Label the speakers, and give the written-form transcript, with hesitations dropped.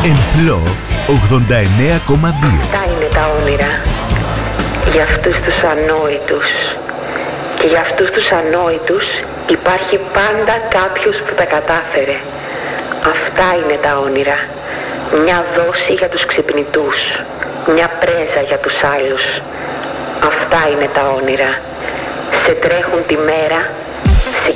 Speaker 1: Εμπλό 89,2.
Speaker 2: Αυτά είναι τα όνειρα. Για αυτούς τους ανόητους. Και για αυτούς τους ανόητους υπάρχει πάντα κάποιος που τα κατάφερε. Αυτά είναι τα όνειρα. Μια δόση για τους ξυπνητούς. Μια πρέζα για τους άλλους. Αυτά είναι τα όνειρα. Σε τρέχουν τη μέρα